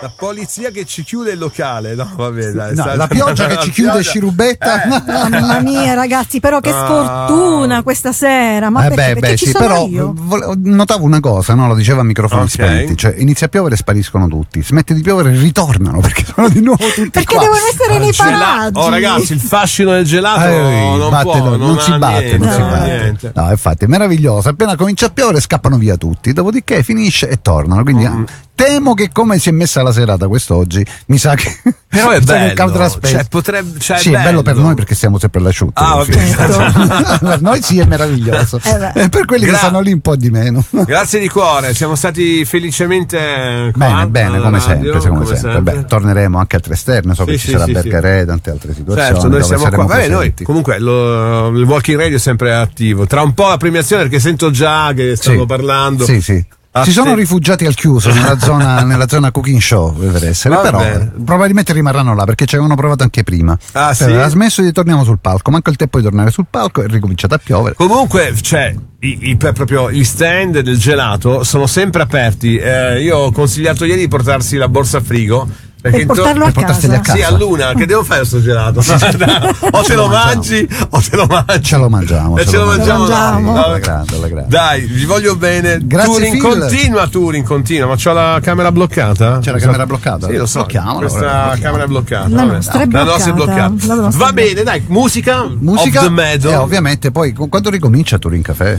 La polizia che ci chiude il locale, no? Vabbè, dai, no, la pioggia che ci chiude Scirubetta. Mamma mia, ragazzi, però che sfortuna questa sera. Ma perché ci sono però io? Notavo una cosa, no? Lo diceva a microfoni spenti, cioè inizia a piovere e spariscono tutti, smette di piovere e ritornano perché sono di nuovo tutti perché qua. devono essere nei paraggi. Oh ragazzi, il fascino del gelato non si batte. No, infatti è meraviglioso. Appena comincia a piovere scappano via tutti, dopodiché finisce e tornano. Quindi temo che come si è messa la serata quest'oggi, mi sa che però è bello, sì, è bello per noi perché siamo sempre all'asciutto. Per noi sì, è meraviglioso. Per quelli che stanno lì un po' di meno. Grazie di cuore, siamo stati felicemente bene, come sempre. Beh, torneremo anche al Trasterne, so che ci sarà Bergare e tante altre situazioni. Certo, noi siamo qua. Noi comunque il Walking Radio è sempre attivo. Tra un po' la premiazione, perché sento già che stanno parlando. Sì. Si sono rifugiati al chiuso nella zona cooking show, deve essere, però probabilmente rimarranno là perché ci avevano provato anche prima. Ha smesso di torniamo sul palco, manca il tempo di tornare sul palco e ricominciato a piovere. Comunque, proprio gli stand del gelato sono sempre aperti. Io ho consigliato ieri di portarsi la borsa a frigo. Per portarlo a casa. Sì, a Luna, che devo fare sto gelato? O te lo mangi o te lo mangi. Ce lo mangiamo. Alla grande. Dai, vi voglio bene. Grazie, Touring continua, ma c'ho la camera bloccata? C'è la camera bloccata? Sì, lo so. Questa camera è bloccata. La nostra è bloccata. Va bene, dai, musica of the meadow. Ovviamente poi quando ricomincia Touring Café?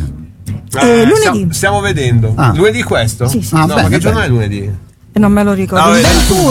Lunedì. Stiamo vedendo. Lunedì questo? Sì. No, ma che giorno è lunedì? Non me lo ricordo.